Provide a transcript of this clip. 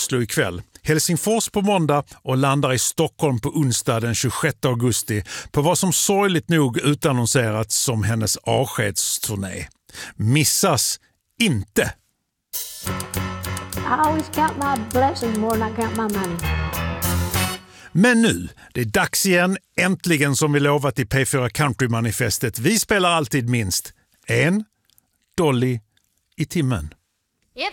Oslo ikväll, Helsingfors på måndag och landar i Stockholm på onsdag den 26 augusti på vad som sorgligt nog utannonserats som hennes avskedsturné. Missas inte! I always count my blessings more than I count my money. Men nu, det är dags igen, äntligen som vi lovat i P4 Country-manifestet. Vi spelar alltid minst en Dolly i timmen.